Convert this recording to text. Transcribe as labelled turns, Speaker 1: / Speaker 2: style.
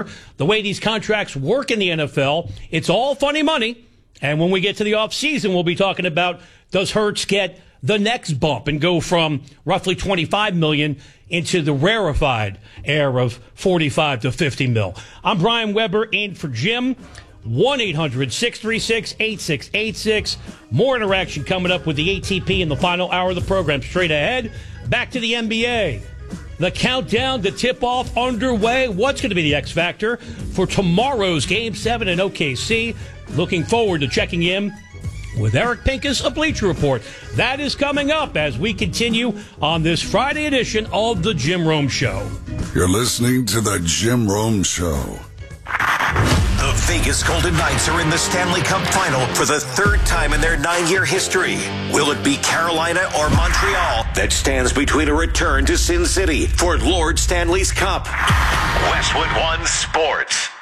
Speaker 1: remember, the way these contracts work in the NFL, it's all funny money. And when we get to the offseason, we'll be talking about, does Hurts get the next bump and go from roughly $25 million into the rarefied air of $45 to $50 million. I'm Brian Weber in for Jim. 1-800-636-8686. More interaction coming up with the ATP in the final hour of the program. Straight ahead, back to the NBA. The countdown to tip-off underway. What's going to be the X factor for tomorrow's Game 7 in OKC? Looking forward to checking in with Eric Pincus of Bleacher Report. That is coming up as we continue on this Friday edition of The Jim Rome Show.
Speaker 2: You're listening to The Jim Rome Show.
Speaker 3: The Vegas Golden Knights are in the Stanley Cup Final for the third time in their 9-year history. Will it be Carolina or Montreal that stands between a return to Sin City for Lord Stanley's Cup? Westwood One Sports.